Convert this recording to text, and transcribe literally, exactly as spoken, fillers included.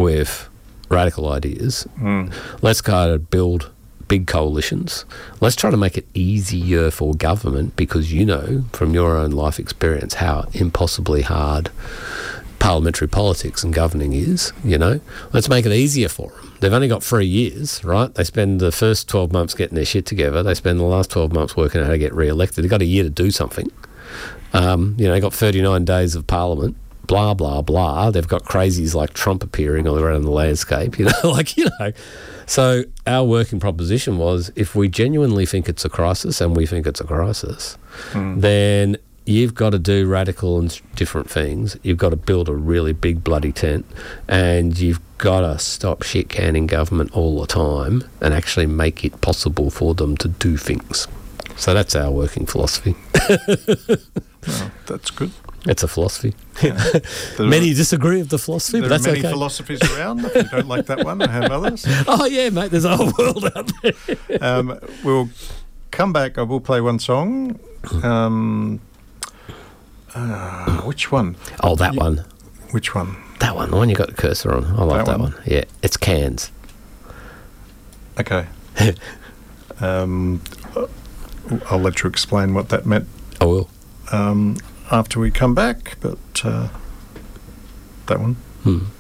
with radical ideas. Mm. Let's go to build big coalitions. Let's try to make it easier for government, because you know from your own life experience how impossibly hard parliamentary politics and governing is, you know. Let's make it easier for them. They've only got three years, right? They spend the first twelve months getting their shit together. They spend the last twelve months working out how to get re-elected. They've got a year to do something. Um, you know, they've got thirty-nine days of parliament, blah, blah, blah. They've got crazies like Trump appearing all around the landscape, you know, like, you know. So our working proposition was, if we genuinely think it's a crisis, and we think it's a crisis, mm. then you've got to do radical and different things. You've got to build a really big bloody tent, and you've got to stop shit canning government all the time and actually make it possible for them to do things. So that's our working philosophy. Well, that's good. It's a philosophy. Yeah. Many disagree with the philosophy, but there that's are many okay. philosophies around. If you don't like that one, I have others. Oh, yeah, mate, there's a whole world out there. Um, we'll come back. I will play one song. Um, uh, which one? Oh, that You- one. Which one? That one, the one you got the cursor on. I love that, That one. one? Yeah, it's Cans. Okay. um, I'll let you explain what that meant I will. um, after we come back, but uh, that one. Hmm.